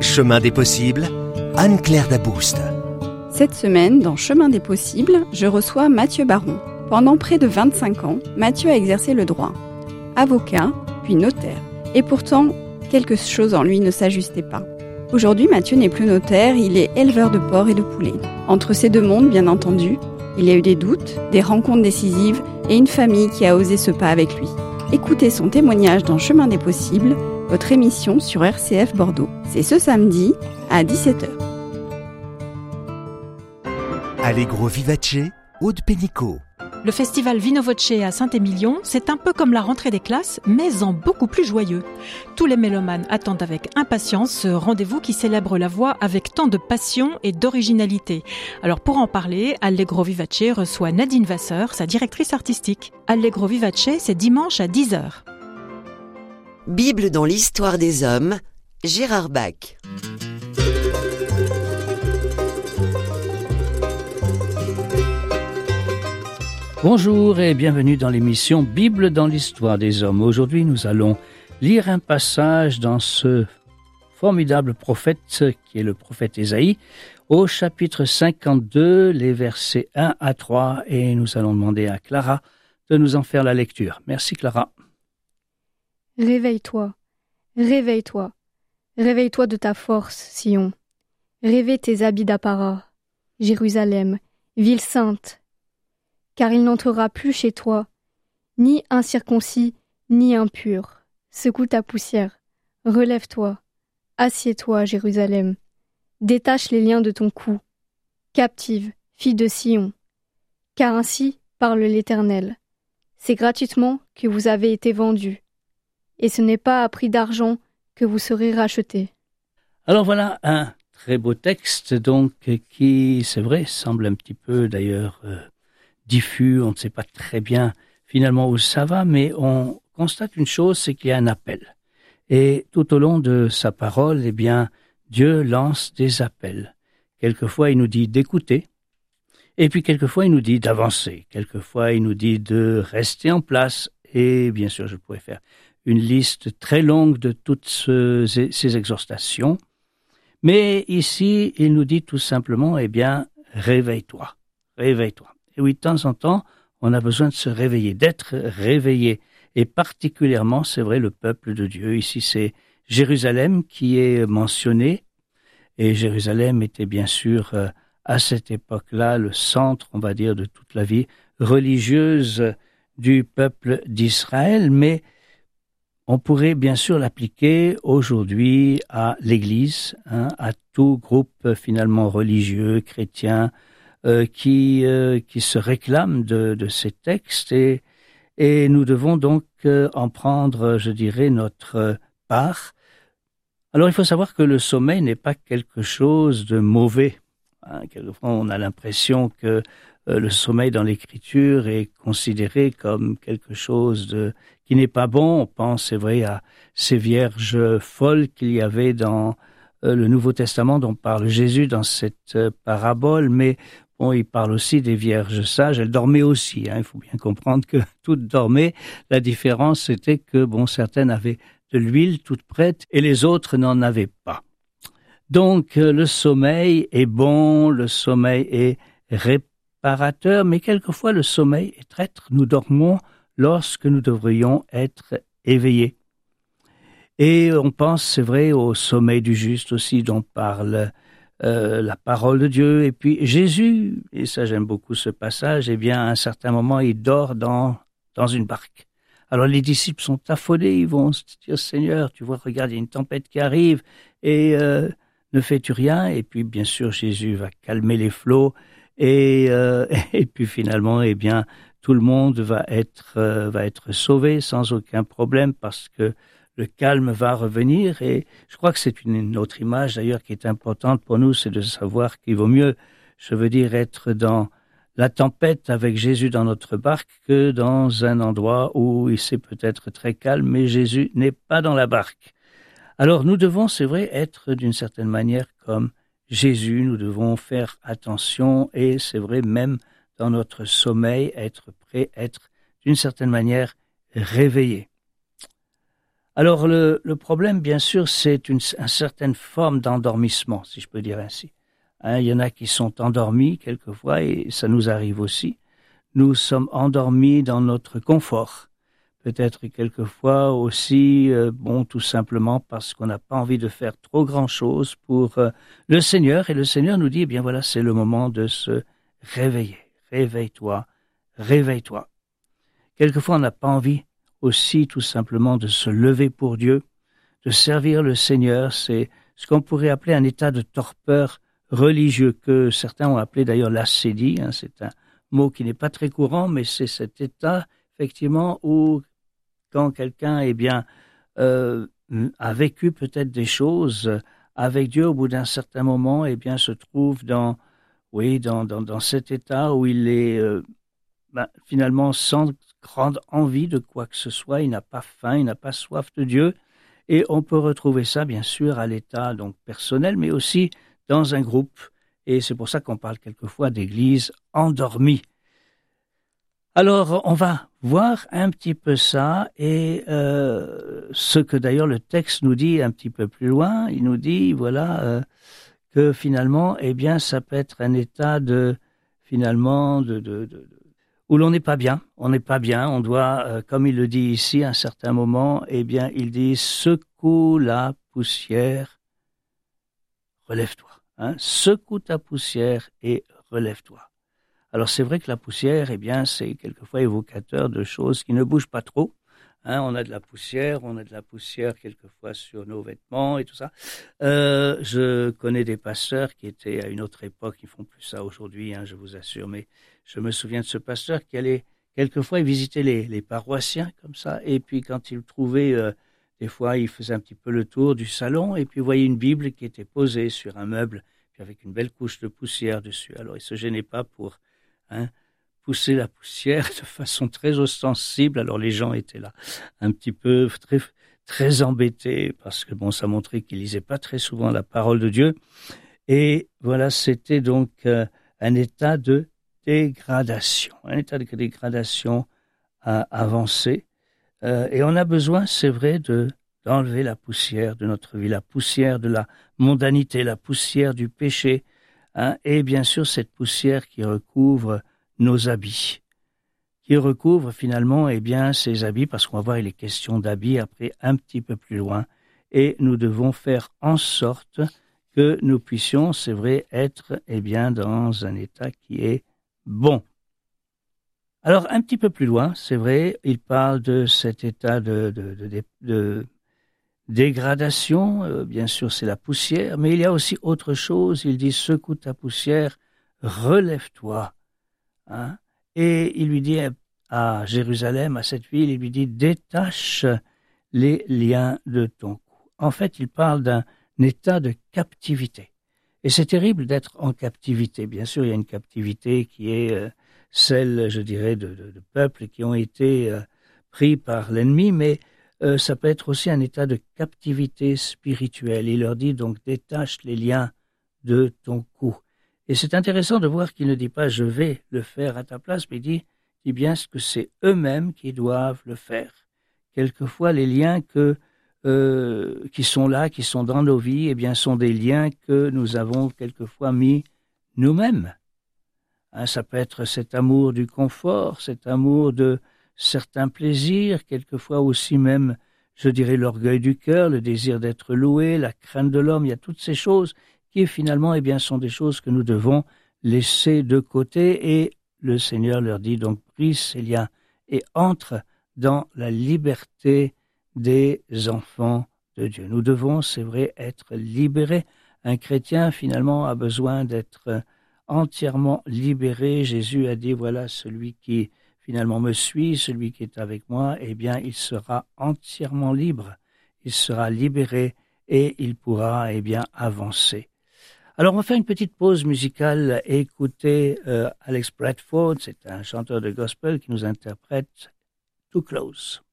Chemin des possibles, Anne-Claire Darbouste. Cette semaine, dans Chemin des possibles, je reçois Mathieu Baron. Pendant près de 25 ans, Mathieu a exercé le droit. Avocat, puis notaire. Et pourtant, quelque chose en lui ne s'ajustait pas. Aujourd'hui, Mathieu n'est plus notaire, il est éleveur de porcs et de poulets. Entre ces deux mondes, bien entendu, il y a eu des doutes, des rencontres décisives et une famille qui a osé ce pas avec lui. Écoutez son témoignage dans Chemin des possibles, votre émission sur RCF Bordeaux. C'est ce samedi à 17h. Allegro Vivace, Aude Pénicaud. Le festival Vino Voce à Saint-Émilion, c'est un peu comme la rentrée des classes, mais en beaucoup plus joyeux. Tous les mélomanes attendent avec impatience ce rendez-vous qui célèbre la voix avec tant de passion et d'originalité. Alors pour en parler, Allegro Vivace reçoit Nadine Vasseur, sa directrice artistique. Allegro Vivace, c'est dimanche à 10h. Bible dans l'histoire des hommes, Gérard Bach. Bonjour et bienvenue dans l'émission Bible dans l'histoire des hommes. Aujourd'hui, nous allons lire un passage dans ce formidable prophète qui est le prophète Ésaïe, au chapitre 52, les versets 1 à 3, et nous allons demander à Clara de nous en faire la lecture. Merci Clara. Réveille-toi, réveille-toi, réveille-toi de ta force, Sion. Réveille tes habits d'apparat, Jérusalem, ville sainte. Car il n'entrera plus chez toi, ni incirconcis, ni impur. Secoue ta poussière, relève-toi, assieds-toi, Jérusalem. Détache les liens de ton cou, captive, fille de Sion. Car ainsi parle l'Éternel. C'est gratuitement que vous avez été vendus, et ce n'est pas à prix d'argent que vous serez rachetés. Alors voilà un très beau texte, donc, qui, c'est vrai, semble un petit peu d'ailleurs diffus, on ne sait pas très bien finalement où ça va, mais on constate une chose, c'est qu'il y a un appel. Et tout au long de sa parole, eh bien, Dieu lance des appels. Quelquefois, il nous dit d'écouter, et puis quelquefois, il nous dit d'avancer. Quelquefois, il nous dit de rester en place, et bien sûr, je pourrais faire une liste très longue de toutes ces exhortations. Mais ici, il nous dit tout simplement, eh bien, réveille-toi, réveille-toi. Et oui, de temps en temps, on a besoin de se réveiller, d'être réveillé. Et particulièrement, c'est vrai, le peuple de Dieu. Ici, c'est Jérusalem qui est mentionné. Et Jérusalem était bien sûr, à cette époque-là, le centre, on va dire, de toute la vie religieuse du peuple d'Israël. Mais on pourrait bien sûr l'appliquer aujourd'hui à l'Église, à tout groupe finalement religieux, chrétien, qui se réclament de ces textes et nous devons donc en prendre, je dirais, notre part. Alors il faut savoir que le sommeil n'est pas quelque chose de mauvais. Quelquefois on a l'impression que le sommeil dans l'Écriture est considéré comme quelque chose qui n'est pas bon. On pense, c'est vrai, à ces vierges folles qu'il y avait dans le Nouveau Testament dont parle Jésus dans cette parabole, mais bon, il parle aussi des vierges sages, elles dormaient aussi. Il faut bien comprendre que toutes dormaient. La différence, c'était que certaines avaient de l'huile toute prête et les autres n'en avaient pas. Donc, le sommeil est bon, le sommeil est réparateur, mais quelquefois le sommeil est traître. Nous dormons lorsque nous devrions être éveillés. Et on pense, c'est vrai, au sommeil du juste aussi dont parle la parole de Dieu. Et puis Jésus, et ça j'aime beaucoup ce passage, eh bien à un certain moment il dort dans une barque. Alors les disciples sont affolés, ils vont se dire Seigneur, tu vois, regarde, il y a une tempête qui arrive et ne fais-tu rien? Et puis bien sûr Jésus va calmer les flots et puis finalement eh bien tout le monde va être sauvé sans aucun problème parce que le calme va revenir et je crois que c'est une autre image d'ailleurs qui est importante pour nous, c'est de savoir qu'il vaut mieux, je veux dire, être dans la tempête avec Jésus dans notre barque que dans un endroit où il c'est peut-être très calme, mais Jésus n'est pas dans la barque. Alors nous devons, c'est vrai, être d'une certaine manière comme Jésus, nous devons faire attention et c'est vrai même dans notre sommeil, être prêt, être d'une certaine manière réveillé. Alors le problème, bien sûr, c'est une certaine forme d'endormissement, si je peux dire ainsi. Hein, il y en a qui sont endormis quelquefois, et ça nous arrive aussi. Nous sommes endormis dans notre confort. Peut-être quelquefois aussi, tout simplement parce qu'on n'a pas envie de faire trop grand-chose pour le Seigneur. Et le Seigneur nous dit, eh bien voilà, c'est le moment de se réveiller. Réveille-toi, réveille-toi. Quelquefois, on n'a pas envie aussi tout simplement de se lever pour Dieu, de servir le Seigneur. C'est ce qu'on pourrait appeler un état de torpeur religieux, que certains ont appelé d'ailleurs l'ascédie. Hein, c'est un mot qui n'est pas très courant, mais c'est cet état, effectivement, où quand quelqu'un a vécu peut-être des choses avec Dieu, au bout d'un certain moment, se trouve dans cet état où il est finalement sans grande envie de quoi que ce soit, il n'a pas faim, il n'a pas soif de Dieu, et on peut retrouver ça bien sûr à l'état donc personnel, mais aussi dans un groupe, et c'est pour ça qu'on parle quelquefois d'église endormie. Alors, on va voir un petit peu ça, et ce que d'ailleurs le texte nous dit un petit peu plus loin, il nous dit, que finalement, ça peut être un état où l'on n'est pas bien, on doit, comme il le dit ici, à un certain moment, il dit, secoue la poussière, relève-toi, hein, secoue ta poussière et relève-toi. Alors c'est vrai que la poussière, c'est quelquefois évocateur de choses qui ne bougent pas trop. Hein, on a de la poussière quelquefois sur nos vêtements et tout ça. Je connais des pasteurs qui étaient à une autre époque, ils font plus ça aujourd'hui, hein, je vous assure, mais je me souviens de ce pasteur qui allait quelquefois visiter les paroissiens comme ça, et puis quand il trouvait, des fois il faisait un petit peu le tour du salon, et puis il voyait une Bible qui était posée sur un meuble, puis avec une belle couche de poussière dessus. Alors il se gênait pas pour pousser la poussière de façon très ostensible. Alors les gens étaient là un petit peu très, très embêtés parce que ça montrait qu'ils lisaient pas très souvent la parole de Dieu. Et voilà, c'était donc un état de dégradation, avancé. Et on a besoin, c'est vrai, d'enlever la poussière de notre vie, la poussière de la mondanité, la poussière du péché, hein, et bien sûr cette poussière qui recouvre nos habits, qui recouvre finalement ces habits, parce qu'on va voir il est question d'habits après un petit peu plus loin, et nous devons faire en sorte que nous puissions, c'est vrai, être dans un état qui est bon. Alors un petit peu plus loin, c'est vrai, il parle de cet état de dégradation, bien sûr c'est la poussière, mais il y a aussi autre chose, il dit secoue ta poussière, relève-toi. Hein? Et il lui dit à Jérusalem, à cette ville, il lui dit détache les liens de ton cou. En fait, il parle d'un état de captivité. Et c'est terrible d'être en captivité. Bien sûr, il y a une captivité qui est celle, je dirais, de peuples qui ont été pris par l'ennemi, mais ça peut être aussi un état de captivité spirituelle. Il leur dit donc détache les liens de ton cou. Et c'est intéressant de voir qu'il ne dit pas « je vais le faire à ta place », mais il dit bien que c'est eux-mêmes qui doivent le faire. Quelquefois, les liens qui sont là, qui sont dans nos vies, sont des liens que nous avons quelquefois mis nous-mêmes. Hein, ça peut être cet amour du confort, cet amour de certains plaisirs, quelquefois aussi même, je dirais, l'orgueil du cœur, le désir d'être loué, la crainte de l'homme, il y a toutes ces choses qui finalement sont des choses que nous devons laisser de côté, et le Seigneur leur dit donc brise ces liens et entre dans la liberté des enfants de Dieu. Nous devons, c'est vrai, être libérés. Un chrétien finalement a besoin d'être entièrement libéré. Jésus a dit voilà, celui qui finalement me suit, celui qui est avec moi, il sera entièrement libre, il sera libéré et il pourra avancer. Alors, on va faire une petite pause musicale et écouter Alex Bradford. C'est un chanteur de gospel qui nous interprète Too Close.